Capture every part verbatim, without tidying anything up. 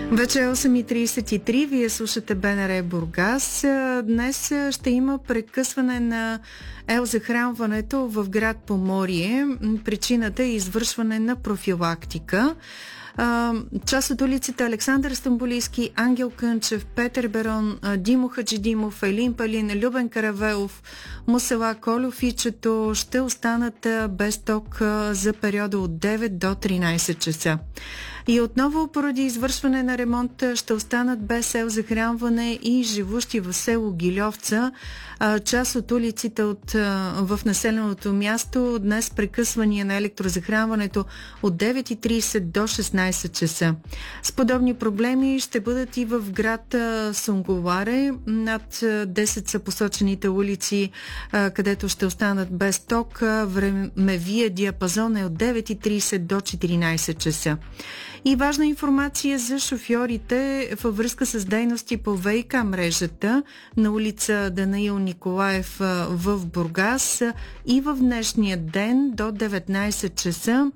Вече е осем и тридесет и три, вие слушате БНР Бургас. Днес ще има прекъсване на елзахранването в град Поморие. Причината е извършване на профилактика. Част от улиците Александър Стамболийски, Ангел Кънчев, Петър Берон, Димо Хаджидимов, Елин Палин, Любен Каравелов, Мусала Колюфичето ще останат без ток за периода от девет до тринайсет часа. И отново поради извършване на ремонт ще останат без елзахранване и живущи в село Гильовца. Част от улиците от, в населеното място днес прекъсвания на електрозахранването от девет и тридесет до шестнайсет часа. С подобни проблеми ще бъдат и в град Сунгуларе. Над десет са посочените улици, където ще останат без ток. Времевия диапазон е от девет и тридесет до четиринайсет часа. И важна информация за шофьорите във връзка с дейности по ВиК мрежата на улица Данаил Николаев в Бургас. И в днешния ден до деветнайсет часа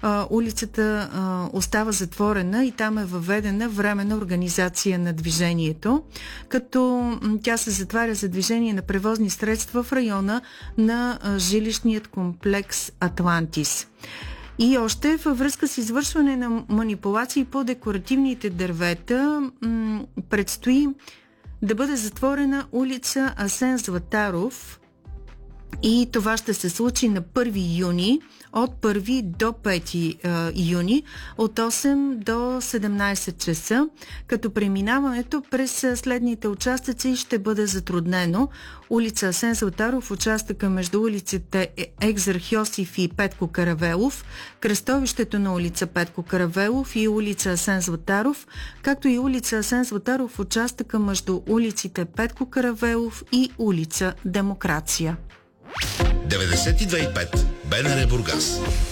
улицата остава затворена и там е въведена временна организация на движението, като тя се затваря за движение на превозни средства в района на жилищният комплекс Атлантис. И още във връзка с извършване на манипулации по декоративните дървета м- предстои да бъде затворена улица Асен Златаров и това ще се случи на първи юни от първи до пети юни от осем до седемнайсет часа, като преминаването през следните участъци ще бъде затруднено. Улица Асен Златаров, участъка между улиците Екзарх Йосиф и Петко Каравелов, кръстовището на улица Петко Каравелов и улица Асен Златаров, както и улица Асен Златаров, участъка между улиците Петко Каравелов и улица Демокрация. деветдесет и две и пет БНР Бургас.